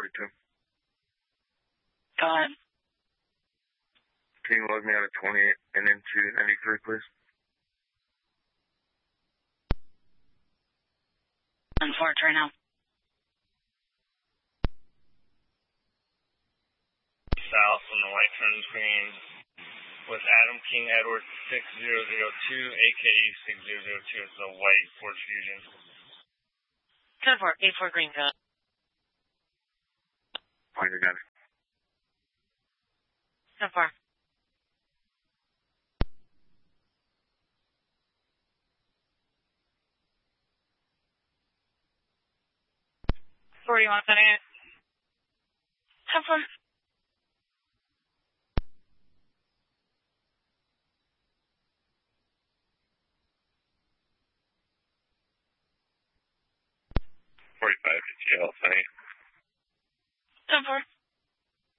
32. Go ahead. Can you log me out of 28 and into 93, please? On Fort right now. South when the light turns green with Adam King Edward 6002, AKE 6002. It's a white Ford Fusion. Code 4, 84 green code. Fine, you got it. Code 4. Where do you want that at? Code 4. $45 to jail, thanks. Code 4.